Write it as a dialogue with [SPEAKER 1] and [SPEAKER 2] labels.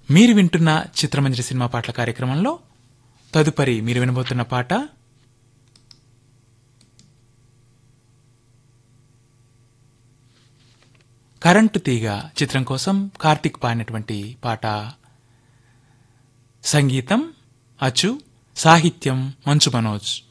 [SPEAKER 1] మీరు వింటున్న చిత్రమంజరి సినిమా పాటల కార్యక్రమంలో తదుపరి మీరు వినబోతున్న పాట కరెంటు తీగ చిత్రం కోసం కార్తీక్ పాడినటువంటి పాట. సంగీతం అచ్చు, సాహిత్యం మంచు మనోజ్.